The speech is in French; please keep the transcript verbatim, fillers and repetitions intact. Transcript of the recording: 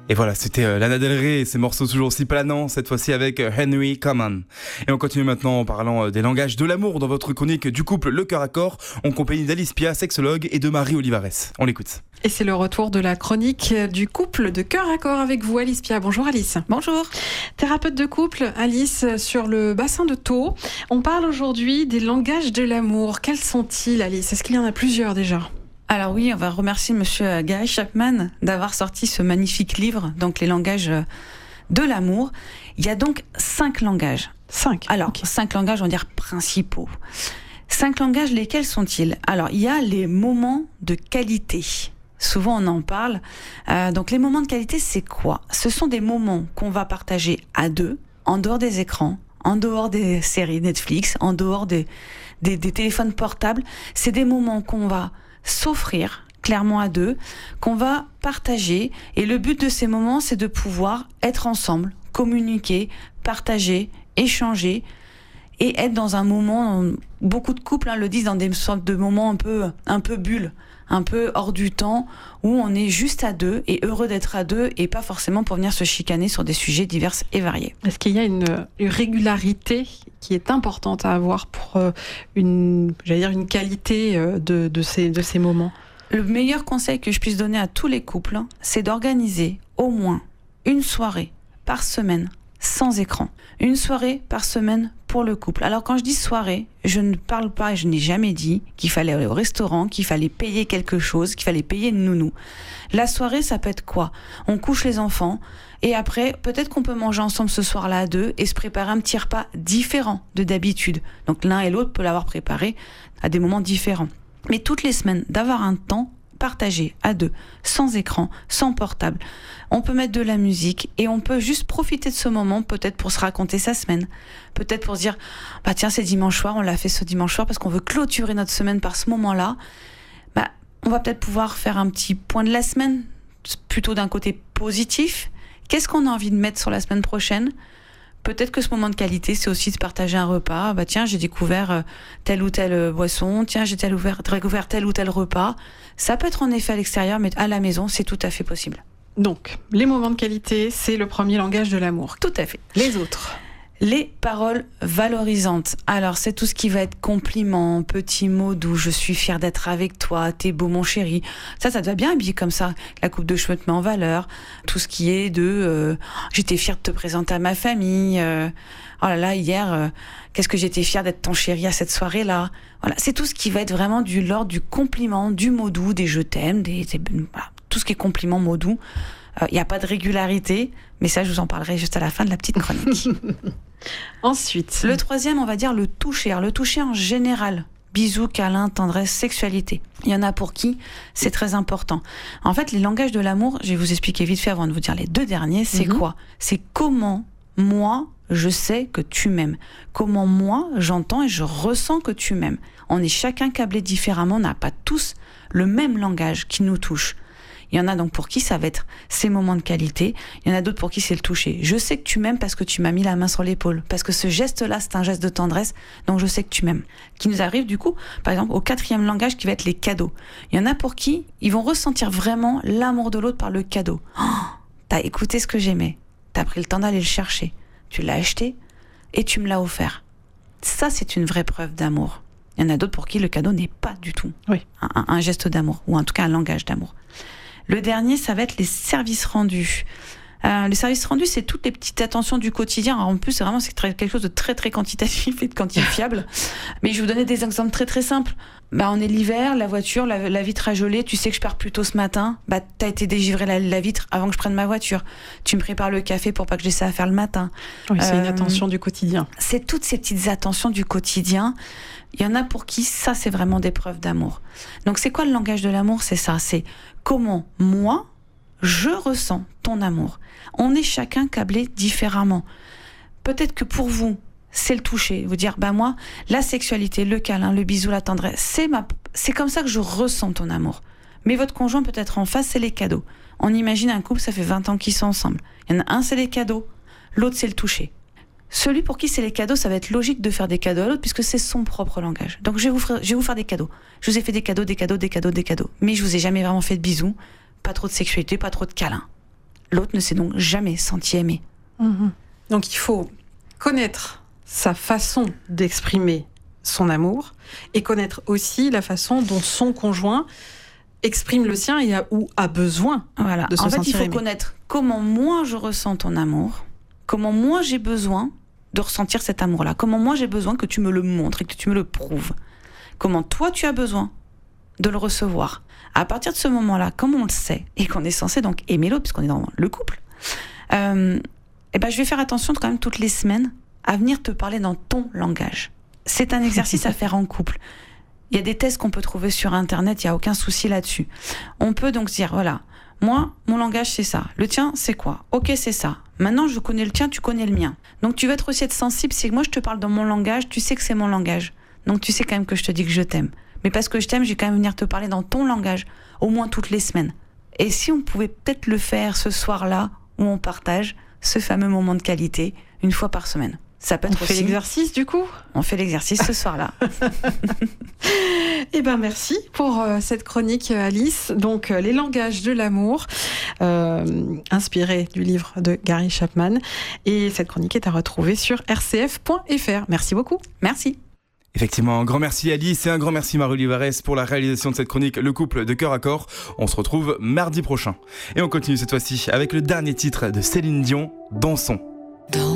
Et voilà, c'était euh, Lana Del Rey et ses morceaux toujours si planants, cette fois-ci avec euh, Henry Common. Et on continue maintenant en parlant euh, des langages de l'amour dans votre chronique du couple Le Cœur à Corps, en compagnie d'Alice Pia, sexologue, et de Marie Olivares. On l'écoute. Et c'est le retour de la chronique du couple de Cœur à Corps avec vous, Alice Pia. Bonjour Alice. Bonjour. Thérapeute de couple, Alice, sur le bassin de Thau. On parle aujourd'hui des langages de l'amour. Quels sont-ils, Alice ? Est-ce qu'il y en a plusieurs déjà ? Alors oui, on va remercier Monsieur Gary Chapman d'avoir sorti ce magnifique livre, donc les langages de l'amour. Il y a donc cinq langages. Cinq. Alors, okay. cinq langages, on va dire principaux. Cinq langages, lesquels sont-ils ? Alors, il y a les moments de qualité. Souvent, on en parle. Euh, donc, les moments de qualité, c'est quoi ? Ce sont des moments qu'on va partager à deux, en dehors des écrans, en dehors des séries Netflix, en dehors des, des, des téléphones portables. C'est des moments qu'on va s'offrir clairement à deux, qu'on va partager. Et le but de ces moments, c'est de pouvoir être ensemble, communiquer, partager, échanger et être dans un moment, beaucoup de couples hein, le disent, dans des sortes de moments un peu, un peu bulles, un peu hors du temps, où on est juste à deux et heureux d'être à deux et pas forcément pour venir se chicaner sur des sujets divers et variés. Est-ce qu'il y a une, une régularité qui est importante à avoir pour une, j'allais dire une qualité de, de, ces, de ces moments ? Le meilleur conseil que je puisse donner à tous les couples, c'est d'organiser au moins une soirée par semaine sans écran. Une soirée par semaine pour le couple. Alors quand je dis soirée, je ne parle pas, je n'ai jamais dit qu'il fallait aller au restaurant, qu'il fallait payer quelque chose, qu'il fallait payer une nounou. La soirée, ça peut être quoi ? On couche les enfants et après, peut-être qu'on peut manger ensemble ce soir-là à deux et se préparer un petit repas différent de d'habitude. Donc l'un et l'autre peut l'avoir préparé à des moments différents. Mais toutes les semaines, d'avoir un temps partagé à deux, sans écran, sans portable. On peut mettre de la musique et on peut juste profiter de ce moment, peut-être pour se raconter sa semaine, peut-être pour se dire bah tiens c'est dimanche soir, on l'a fait ce dimanche soir parce qu'on veut clôturer notre semaine par ce moment-là. Bah on va peut-être pouvoir faire un petit point de la semaine, plutôt d'un côté positif. Qu'est-ce qu'on a envie de mettre sur la semaine prochaine ? Peut-être que ce moment de qualité, c'est aussi de partager un repas. Bah tiens, j'ai découvert telle ou telle boisson. Tiens, j'ai tel ouvert, découvert tel ou tel repas. Ça peut être en effet à l'extérieur, mais à la maison, c'est tout à fait possible. Donc, les moments de qualité, c'est le premier langage de l'amour. Tout à fait. Les autres ? Les paroles valorisantes. Alors, c'est tout ce qui va être compliment, petits mots doux, je suis fière d'être avec toi, t'es beau mon chéri. Ça, ça te va bien habiller comme ça. La coupe de cheveux te met en valeur. Tout ce qui est de euh, j'étais fière de te présenter à ma famille. Euh, oh là là, hier, euh, qu'est-ce que j'étais fière d'être ton chéri à cette soirée-là. Voilà, c'est tout ce qui va être vraiment du l'ordre du compliment, du mot doux, des je t'aime, des, des voilà, tout ce qui est compliment, mot doux. Il euh, n'y a pas de régularité, mais ça, je vous en parlerai juste à la fin de la petite chronique. Ensuite, le troisième, on va dire le toucher. Alors, le toucher en général, bisous, câlins, tendresse, sexualité. Il y en a pour qui c'est très important. En fait, les langages de l'amour, je vais vous expliquer vite fait avant de vous dire les deux derniers, c'est mm-hmm. quoi ? C'est comment moi, je sais que tu m'aimes. Comment moi, j'entends et je ressens que tu m'aimes. On est chacun câblé différemment, on n'a pas tous le même langage qui nous touche. Il y en a donc pour qui ça va être ces moments de qualité. Il y en a d'autres pour qui c'est le toucher. Je sais que tu m'aimes parce que tu m'as mis la main sur l'épaule. Parce que ce geste-là, c'est un geste de tendresse. Donc je sais que tu m'aimes. Qui nous arrive du coup, par exemple, au quatrième langage qui va être les cadeaux. Il y en a pour qui ils vont ressentir vraiment l'amour de l'autre par le cadeau. Oh, t'as écouté ce que j'aimais. T'as pris le temps d'aller le chercher. Tu l'as acheté et tu me l'as offert. Ça, c'est une vraie preuve d'amour. Il y en a d'autres pour qui le cadeau n'est pas du tout oui. un, un geste d'amour. Ou en tout cas un langage d'amour. Le dernier, ça va être les services rendus. Euh, les services rendus, c'est toutes les petites attentions du quotidien. Alors en plus, c'est vraiment c'est très, quelque chose de très très quantitatif et de quantifiable. Mais je vais vous donner des exemples très très simples. Bah, on est l'hiver, la voiture, la, la vitre a gelé. Tu sais que je pars plus tôt ce matin. Bah, t'as été dégivrer la, la vitre avant que je prenne ma voiture. Tu me prépares le café pour pas que j'ai ça à faire le matin. Oui, c'est euh, une attention du quotidien. C'est toutes ces petites attentions du quotidien. Il y en a pour qui ça, c'est vraiment des preuves d'amour. Donc, c'est quoi le langage de l'amour ? C'est ça. C'est comment moi, je ressens ton amour. On est chacun câblé différemment. Peut-être que pour vous, c'est le toucher. Vous dire, bah moi, la sexualité, le câlin, le bisou, la tendresse, c'est ma, c'est comme ça que je ressens ton amour. Mais votre conjoint peut-être en face, c'est les cadeaux. On imagine un couple, ça fait vingt ans qu'ils sont ensemble. Il y en a un, c'est les cadeaux. L'autre, c'est le toucher. Celui pour qui c'est les cadeaux, ça va être logique de faire des cadeaux à l'autre puisque c'est son propre langage. Donc je vais vous faire, je vais vous faire des cadeaux. Je vous ai fait des cadeaux, des cadeaux, des cadeaux, des cadeaux. Mais je vous ai jamais vraiment fait de bisous, pas trop de sexualité, pas trop de câlins. L'autre ne s'est donc jamais senti aimé. Mmh. Donc il faut connaître sa façon d'exprimer son amour et connaître aussi la façon dont son conjoint exprime le sien et a, ou a besoin voilà. de se en fait, sentir il faut aimé. connaître comment moi je ressens ton amour, comment moi j'ai besoin de ressentir cet amour-là, comment moi j'ai besoin que tu me le montres et que tu me le prouves, comment toi tu as besoin de le recevoir. À partir de ce moment-là, comme on le sait et qu'on est censé donc aimer l'autre puisqu'on est dans le couple, euh, et ben je vais faire attention quand même toutes les semaines à venir te parler dans ton langage. C'est un exercice à faire en couple. Il y a des tests qu'on peut trouver sur Internet, il n'y a aucun souci là-dessus. On peut donc dire, voilà, moi, mon langage, c'est ça. Le tien, c'est quoi ? Ok, c'est ça. Maintenant, je connais le tien, tu connais le mien. Donc, tu vas être aussi être sensible. C'est que moi, je te parle dans mon langage, tu sais que c'est mon langage. Donc, tu sais quand même que je te dis que je t'aime. Mais parce que je t'aime, je vais quand même venir te parler dans ton langage, au moins toutes les semaines. Et si on pouvait peut-être le faire ce soir-là, où on partage ce fameux moment de qualité, une fois par semaine. Ça peut être On aussi... fait l'exercice du coup ? On fait l'exercice ce soir-là. Eh ben merci pour euh, cette chronique Alice. Donc euh, les langages de l'amour, euh, inspiré du livre de Gary Chapman. Et cette chronique est à retrouver sur r c f point f r. Merci beaucoup. Merci. Effectivement, un grand merci Alice et un grand merci Marie Olivares pour la réalisation de cette chronique Le couple de cœur à corps. On se retrouve mardi prochain. Et on continue cette fois-ci avec le dernier titre de Céline Dion, Dansons.